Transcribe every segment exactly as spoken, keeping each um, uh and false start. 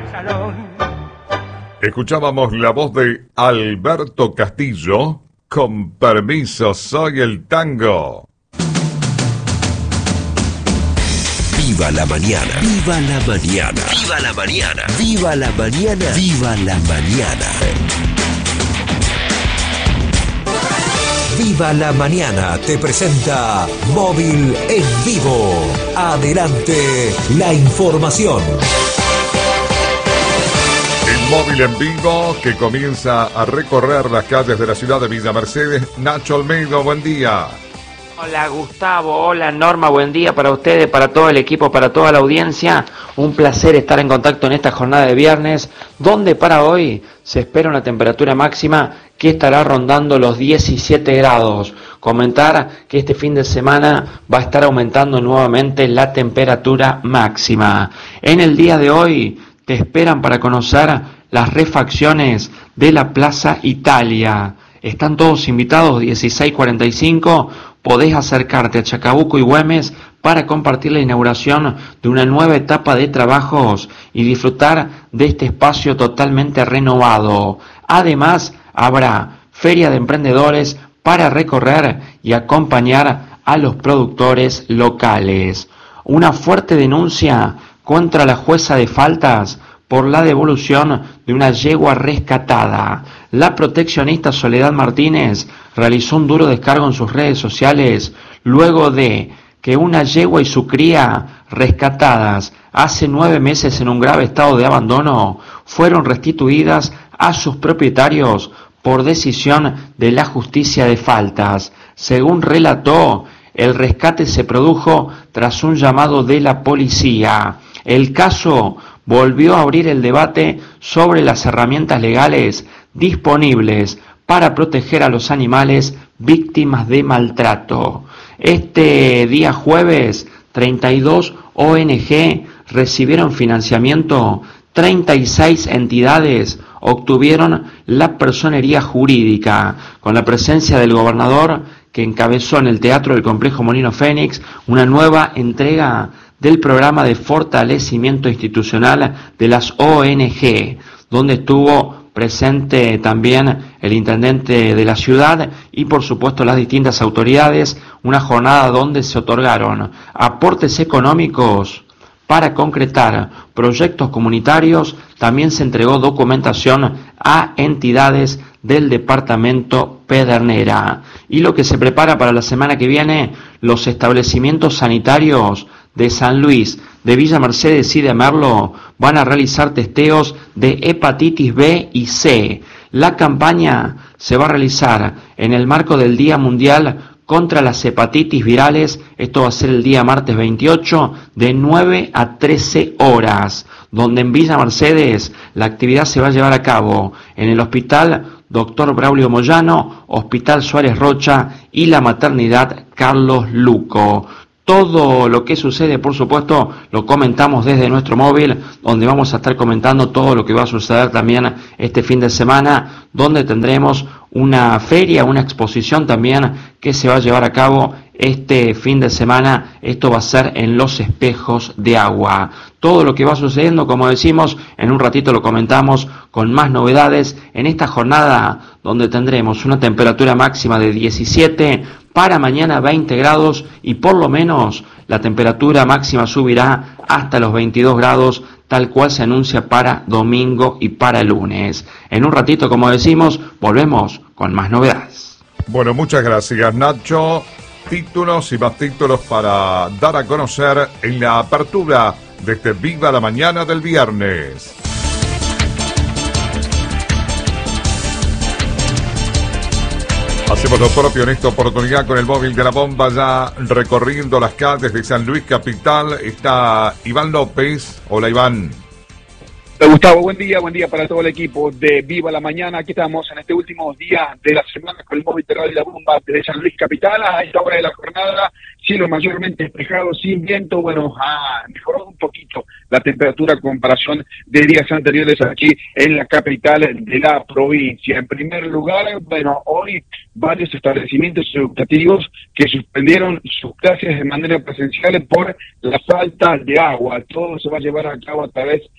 Escuchábamos la voz de Alberto Castillo, con permiso, soy el tango. Viva la mañana, viva la mañana, viva la mañana, viva la mañana, viva la mañana. Viva la mañana te presenta Móvil en Vivo. Adelante la información. El móvil en vivo que comienza a recorrer las calles de la ciudad de Villa Mercedes. Nacho Almeida, buen día. Hola Gustavo, hola Norma, buen día para ustedes, para todo el equipo, para toda la audiencia. Un placer estar en contacto en esta jornada de viernes, donde para hoy se espera una temperatura máxima que estará rondando los diecisiete grados. Comentar que este fin de semana va a estar aumentando nuevamente la temperatura máxima. En el día de hoy te esperan para conocer las refacciones de la Plaza Italia. Están todos invitados, dieciséis cuarenta y cinco. Podés acercarte a Chacabuco y Güemes para compartir la inauguración de una nueva etapa de trabajos y disfrutar de este espacio totalmente renovado. Además, habrá feria de emprendedores para recorrer y acompañar a los productores locales. Una fuerte denuncia contra la jueza de faltas por la devolución de una yegua rescatada. La proteccionista Soledad Martínez realizó un duro descargo en sus redes sociales luego de que una yegua y su cría rescatadas hace nueve meses en un grave estado de abandono fueron restituidas a sus propietarios por decisión de la justicia de faltas. Según relató, el rescate se produjo tras un llamado de la policía. El caso volvió a abrir el debate sobre las herramientas legales disponibles para proteger a los animales víctimas de maltrato. Este día jueves, treinta y dos O N G recibieron financiamiento, treinta y seis entidades obtuvieron la personería jurídica, con la presencia del gobernador que encabezó en el Teatro del Complejo Molino Fénix una nueva entrega del programa de fortalecimiento institucional de las O N G, donde estuvo presente también el intendente de la ciudad y por supuesto las distintas autoridades, una jornada donde se otorgaron aportes económicos para concretar proyectos comunitarios. También se entregó documentación a entidades del departamento Pedernera. Y lo que se prepara para la semana que viene, los establecimientos sanitarios de San Luis, de Villa Mercedes y de Merlo van a realizar testeos de hepatitis B y C. La campaña se va a realizar en el marco del Día Mundial contra las hepatitis virales. Esto va a ser el día martes veintiocho de nueve a trece horas, donde en Villa Mercedes la actividad se va a llevar a cabo en el Hospital Doctor Braulio Moyano, Hospital Suárez Rocha y la Maternidad Carlos Luco. Todo lo que sucede, por supuesto, lo comentamos desde nuestro móvil, donde vamos a estar comentando todo lo que va a suceder también este fin de semana, donde tendremos una feria, una exposición también que se va a llevar a cabo este fin de semana. Esto va a ser en Los Espejos de Agua. Todo lo que va sucediendo, como decimos, en un ratito lo comentamos con más novedades en esta jornada donde tendremos una temperatura máxima de diecisiete, para mañana veinte grados y por lo menos la temperatura máxima subirá hasta los veintidós grados, tal cual se anuncia para domingo y para lunes. En un ratito, como decimos, volvemos con más novedades. Bueno, muchas gracias, Nacho. Títulos y más títulos para dar a conocer en la apertura de este Viva la Mañana del viernes. Hacemos lo propio en esta oportunidad con el móvil de la bomba, ya recorriendo las calles de San Luis Capital. Está Iván López. Hola, Iván. Hola, Gustavo, buen día, buen día para todo el equipo de Viva la Mañana. Aquí estamos en este último día de la semana con el móvil de Radio La Bomba de San Luis Capital. A esta hora de la jornada, cielo mayormente despejado, sin viento. Bueno, ha mejorado un poquito la temperatura a comparación de días anteriores aquí en la capital de la provincia. En primer lugar, bueno, hoy varios establecimientos educativos que suspendieron sus clases de manera presencial por la falta de agua. Todo se va a llevar a cabo a través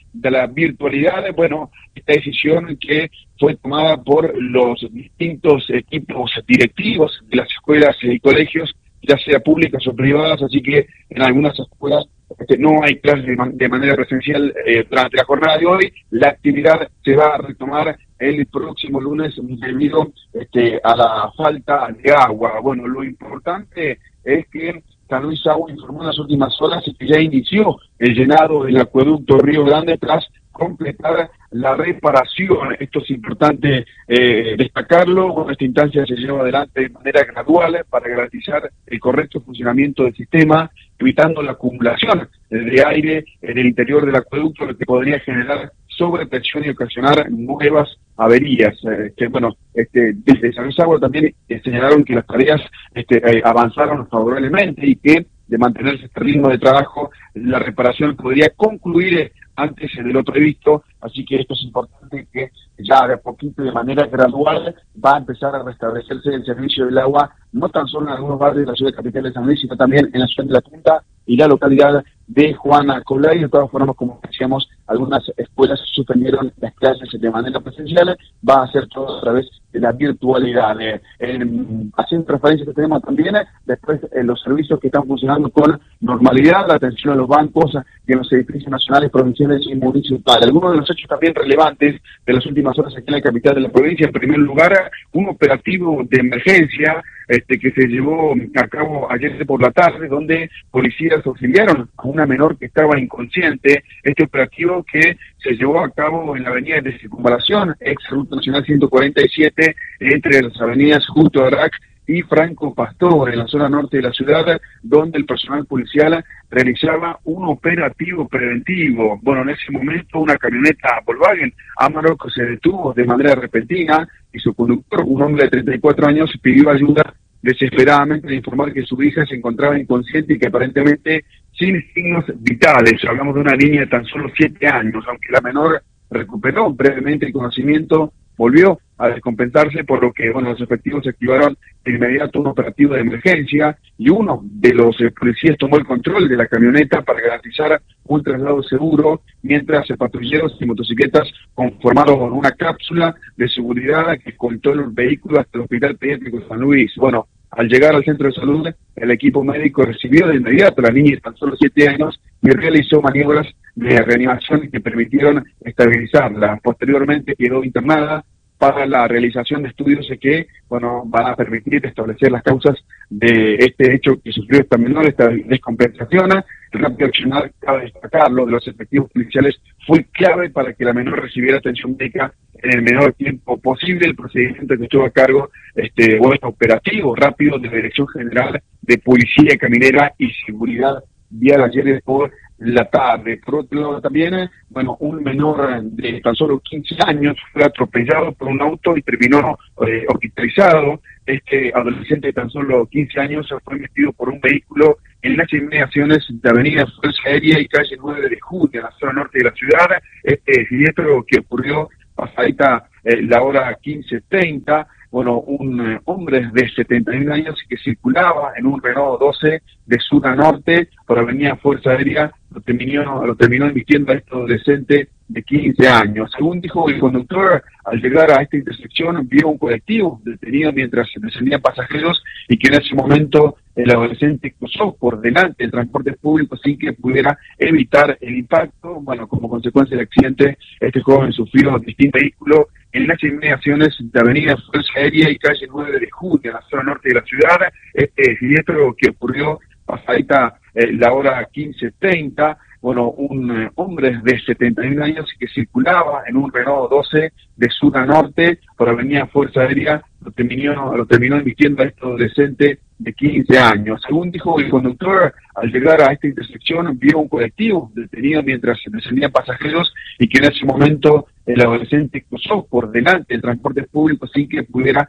de la virtualidad, bueno, esta decisión que fue tomada por los distintos equipos directivos de las escuelas y colegios, ya sea públicas o privadas, así que en algunas escuelas este, no hay clases de, man de manera presencial eh, durante la jornada de hoy. La actividad se va a retomar el próximo lunes debido este, a la falta de agua. Bueno, lo importante es que San Luis Agua informó en las últimas horas que ya inició el llenado del acueducto Río Grande tras completar la reparación. Esto es importante eh, destacarlo. Bueno, esta instancia se lleva adelante de manera gradual para garantizar el correcto funcionamiento del sistema, evitando la acumulación de aire en el interior del acueducto, lo que podría generar sobrepresión y ocasionar nuevas averías. Eh, que, bueno, este, desde San Luis Agua también eh, señalaron que las tareas este, eh, avanzaron favorablemente y que de mantenerse este ritmo de trabajo, la reparación podría concluir eh, antes del otro previsto, así que esto es importante que ya de a poquito, de manera gradual, va a empezar a restablecerse el servicio del agua, no tan solo en algunos barrios de la ciudad capital de San Luis, sino también en la ciudad de La Punta y la localidad de Juana Colay. De todas formas, como decíamos, algunas escuelas suspendieron las clases de manera presencial, va a ser todo a través de la virtualidad. Eh, en, haciendo transparencia que tenemos también, eh, después eh, los servicios que están funcionando con normalidad, la atención a los bancos y en los edificios nacionales, provinciales y municipales. Algunos de los hechos también relevantes de las últimas horas aquí en la capital de la provincia. En primer lugar, un operativo de emergencia este, que se llevó a cabo ayer por la tarde, donde policías auxiliaron a una menor que estaba inconsciente. Este operativo que se llevó a cabo en la avenida de Circunvalación, ex Ruta Nacional ciento cuarenta y siete, entre las avenidas Justo Arac y Franco Pastor, en la zona norte de la ciudad, donde el personal policial realizaba un operativo preventivo. Bueno, en ese momento una camioneta Volkswagen Amarok se detuvo de manera repentina y su conductor, un hombre de treinta y cuatro años, pidió ayuda desesperadamente de informar que su hija se encontraba inconsciente y que aparentemente sin signos vitales. Hablamos de una niña de tan solo siete años, aunque la menor recuperó brevemente el conocimiento, volvió a descompensarse, por lo que bueno, los efectivos activaron de inmediato un operativo de emergencia y uno de los eh, policías tomó el control de la camioneta para garantizar un traslado seguro, mientras eh, patrulleros y motocicletas conformaron una cápsula de seguridad que escoltó el vehículo hasta el Hospital Pediátrico de San Luis. Bueno, al llegar al centro de salud, el equipo médico recibió de inmediato a la niña de tan solo siete años y realizó maniobras de reanimación que permitieron estabilizarla. Posteriormente quedó internada para la realización de estudios que, bueno, van a permitir establecer las causas de este hecho que sufrió esta menor, esta descompensación. El rápido accionar, cabe destacarlo, de los efectivos policiales fue clave para que la menor recibiera atención médica en el menor tiempo posible. El procedimiento que estuvo a cargo, este, bueno, operativo rápido de la Dirección General de Policía Caminera y Seguridad Vial ayer por la tarde. Por otro lado también, bueno, un menor de tan solo quince años fue atropellado por un auto y terminó eh, hospitalizado. Este adolescente de tan solo quince años fue metido por un vehículo en las inmediaciones de Avenida Fuerza Aérea y calle nueve de julio, en la zona norte de la ciudad. Este siniestro que ocurrió pasadita eh, la hora quince treinta, bueno, un eh, hombre de setenta y un años que circulaba en un Renault doce de sur a norte por Avenida Fuerza Aérea, lo terminó, lo terminó emitiendo a este adolescente de quince años. Según dijo el conductor, al llegar a esta intersección vio un colectivo detenido mientras descendían pasajeros y que en ese momento el adolescente cruzó por delante del transporte público sin que pudiera evitar el impacto. Bueno, como consecuencia del accidente, este joven sufrió distintos vehículos en las inmediaciones de Avenida Fuerza Aérea y calle nueve de julio, en la zona norte de la ciudad. Este siniestro que ocurrió pasadita eh, la hora quince treinta, bueno, un eh, hombre de setenta y un años que circulaba en un Renault doce de sur a norte por Avenida Fuerza Aérea, lo terminó, lo terminó emitiendo a este adolescente de quince años. Según dijo el conductor, al llegar a esta intersección vio un colectivo detenido mientras descendían pasajeros y que en ese momento el adolescente cruzó por delante del transporte público sin que pudiera